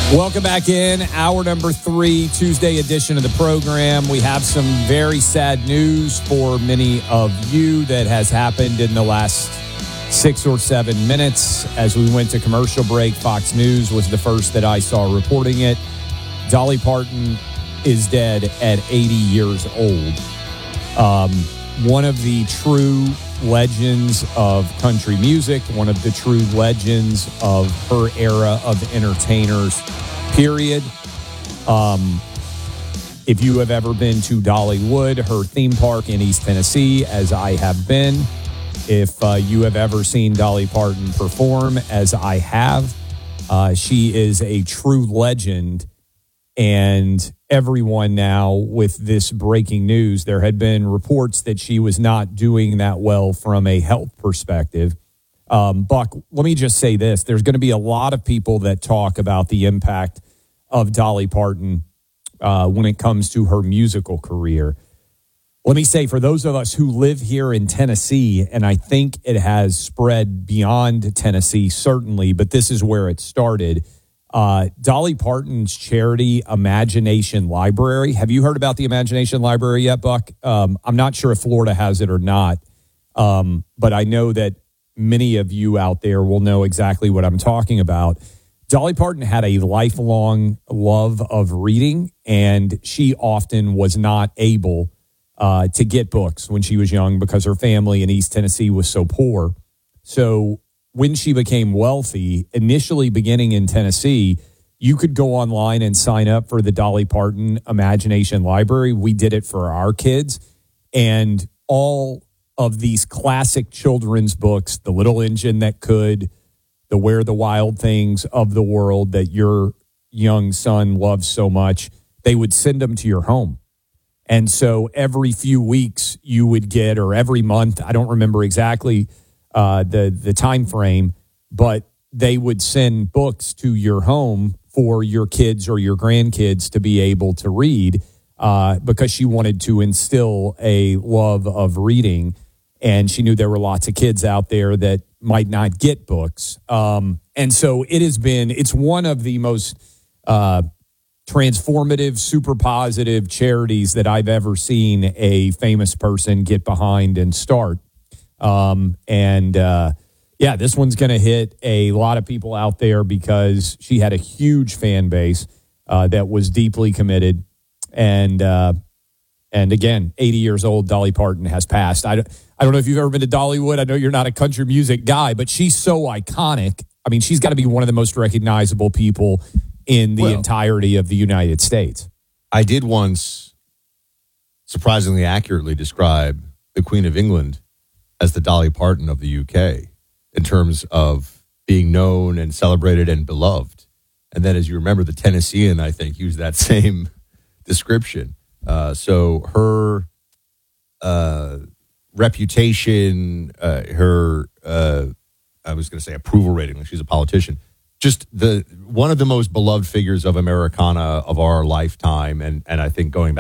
Welcome back in. Hour number 3, Tuesday edition of the program. We have some very sad news for many of you that has happened in the last 6 or 7 minutes. As we went to commercial break, Fox News was the first that I saw reporting it. Dolly Parton is dead at 80 years old. One of the true legends of country music, one of the true legends of her era of entertainers, period. If you have ever been to Dollywood, her theme park in East Tennessee, as I have been, if you have ever seen Dolly Parton perform, as I have, she is a true legend. And everyone now, with this breaking news, there had been reports that she was not doing that well from a health perspective. Buck, let me just say this. There's going to be a lot of people that talk about the impact of Dolly Parton when it comes to her musical career. Let me say, for those of us who live here in Tennessee, and I think it has spread beyond Tennessee, certainly, but this is where it started. Dolly Parton's charity, Imagination Library. Have you heard about the Imagination Library yet, Buck? I'm not sure if Florida has it or not, but I know that many of you out there will know exactly what I'm talking about. Dolly Parton had a lifelong love of reading, and she often was not able to get books when she was young because her family in East Tennessee was so poor. So when she became wealthy, initially beginning in Tennessee, you could go online and sign up for the Dolly Parton Imagination Library. We did it for our kids. And all of these classic children's books, The Little Engine That Could, the Where the Wild Things of the World that your young son loves so much, they would send them to your home. And so every few weeks you would get, or every month, I don't remember exactly the time frame, but they would send books to your home for your kids or your grandkids to be able to read because she wanted to instill a love of reading. And she knew there were lots of kids out there that might not get books. And so it's one of the most transformative, super positive charities that I've ever seen a famous person get behind and start. This one's going to hit a lot of people out there because she had a huge fan base that was deeply committed. And again, 80 years old, Dolly Parton has passed. I don't know if you've ever been to Dollywood. I know you're not a country music guy, but she's so iconic. I mean, she's got to be one of the most recognizable people in the entirety of the United States. I did once surprisingly accurately describe the Queen of England as the Dolly Parton of the UK in terms of being known and celebrated and beloved. And then, as you remember, the Tennessean, I think, used that same description. So her reputation, her I was going to say approval rating, like she's a politician, just one of the most beloved figures of Americana of our lifetime. And I think going back